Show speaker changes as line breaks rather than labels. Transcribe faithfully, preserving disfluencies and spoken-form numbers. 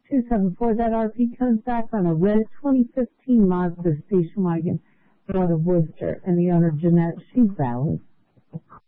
two seven four. That R P comes back on a red twenty fifteen Mazda station wagon out of Worcester, and the owner, Jeanette, she's valid.